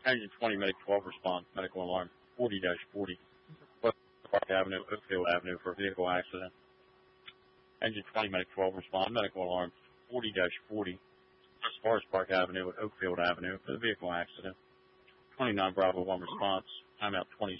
Engine 20, Medic 12 response, medical alarm 40-40, West Park Avenue, Oakfield Avenue for a vehicle accident. Engine 20, Medic 12 respond, medical alarm 40-40, West Forest Park Avenue at Oakfield Avenue for the vehicle accident. 29 Bravo 1 response, timeout 20